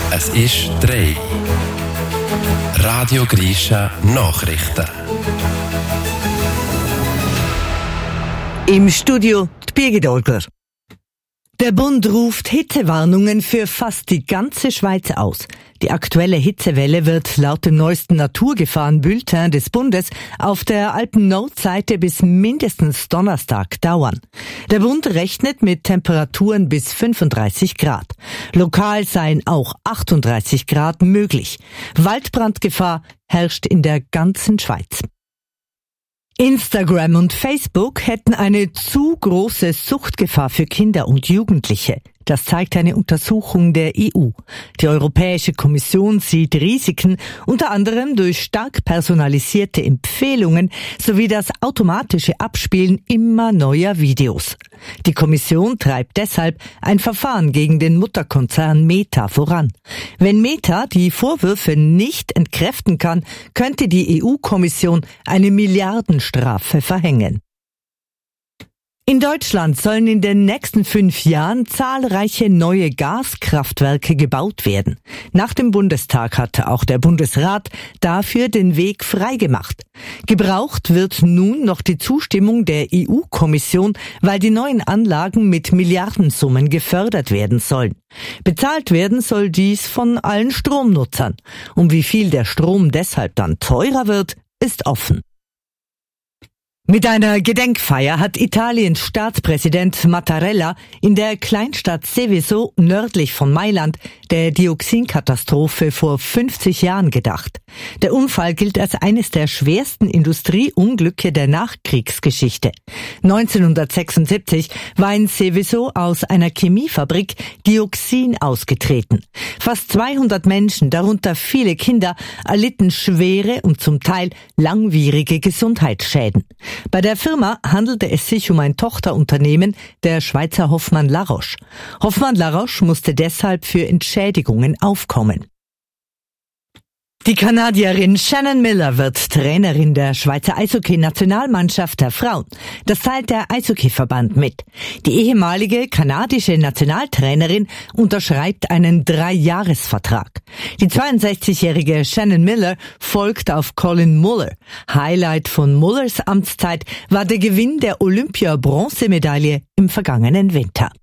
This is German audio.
Es ist 3. Radio Grisha Nachrichten. Im Studio die Birgit Olger. Der Bund ruft Hitzewarnungen für fast die ganze Schweiz aus. Die aktuelle Hitzewelle wird laut dem neuesten Naturgefahren-Bulletin des Bundes auf der Alpen-Nordseite bis mindestens Donnerstag dauern. Der Bund rechnet mit Temperaturen bis 35 Grad. Lokal seien auch 38 Grad möglich. Waldbrandgefahr herrscht in der ganzen Schweiz. Instagram und Facebook hätten eine zu große Suchtgefahr für Kinder und Jugendliche. Das zeigt eine Untersuchung der EU. Die Europäische Kommission sieht Risiken, unter anderem durch stark personalisierte Empfehlungen sowie das automatische Abspielen immer neuer Videos. Die Kommission treibt deshalb ein Verfahren gegen den Mutterkonzern Meta voran. Wenn Meta die Vorwürfe nicht entkräften kann, könnte die EU-Kommission eine Milliardenstrafe verhängen. In Deutschland sollen in den nächsten 5 Jahren zahlreiche neue Gaskraftwerke gebaut werden. Nach dem Bundestag hat auch der Bundesrat dafür den Weg freigemacht. Gebraucht wird nun noch die Zustimmung der EU-Kommission, weil die neuen Anlagen mit Milliardensummen gefördert werden sollen. Bezahlt werden soll dies von allen Stromnutzern. Um wie viel der Strom deshalb dann teurer wird, ist offen. Mit einer Gedenkfeier hat Italiens Staatspräsident Mattarella in der Kleinstadt Seveso nördlich von Mailand der Dioxinkatastrophe vor 50 Jahren gedacht. Der Unfall gilt als eines der schwersten Industrieunglücke der Nachkriegsgeschichte. 1976 war in Seveso aus einer Chemiefabrik Dioxin ausgetreten. Fast 200 Menschen, darunter viele Kinder, erlitten schwere und zum Teil langwierige Gesundheitsschäden. Bei der Firma handelte es sich um ein Tochterunternehmen der Schweizer Hoffmann La Roche. Hoffmann La Roche musste deshalb für Entschädigungen aufkommen. Die Kanadierin Shannon Miller wird Trainerin der Schweizer Eishockey-Nationalmannschaft der Frauen. Das teilt der Eishockeyverband mit. Die ehemalige kanadische Nationaltrainerin unterschreibt einen 3-Jahres-Vertrag. Die 62-jährige Shannon Miller folgt auf Colin Muller. Highlight von Mullers Amtszeit war der Gewinn der Olympia-Bronzemedaille im vergangenen Winter.